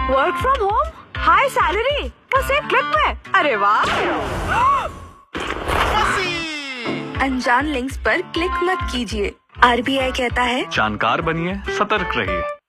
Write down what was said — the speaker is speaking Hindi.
Work from home, high salary, बस एक क्लिक में। अरे वाह! अनजान लिंक्स पर क्लिक मत कीजिए। RBI कहता है जानकार बनिए, सतर्क रहिए।